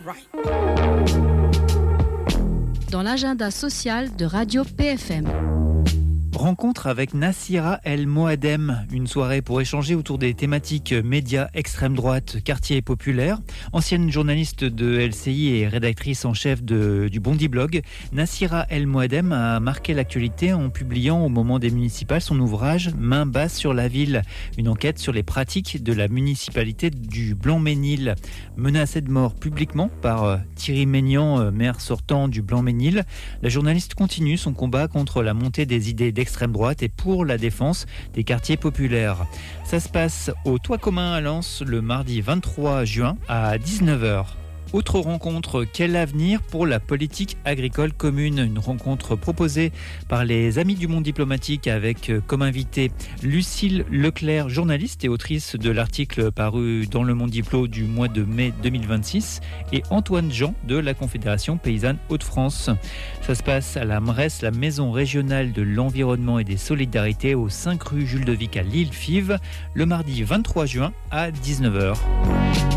Dans l'agenda social de Radio PFM. Rencontre avec Nassira El Moadem, une soirée pour échanger autour des thématiques médias, extrême droite, quartier populaire. Ancienne journaliste de LCI et rédactrice en chef du Bondi Blog, Nassira El Moadem a marqué l'actualité en publiant au moment des municipales son ouvrage Main basse sur la ville, une enquête sur les pratiques de la municipalité du Blanc-Ménil. Menacée de mort publiquement par Thierry Maignan, maire sortant du Blanc-Ménil, la journaliste continue son combat contre la montée des idées d'extrême droite et pour la défense des quartiers populaires. Ça se passe au Toit commun à Lens le mardi 23 juin à 19h. Autre rencontre, quel avenir pour la politique agricole commune ? Une rencontre proposée par les Amis du Monde diplomatique avec comme invité Lucille Leclerc, journaliste et autrice de l'article paru dans Le Monde Diplo du mois de mai 2026 et Antoine Jean de la Confédération Paysanne Hauts-de-France. Ça se passe à la MRES, la Maison Régionale de l'Environnement et des Solidarités au 5 rue Jules de Vic à Lille-Fives le mardi 23 juin à 19h.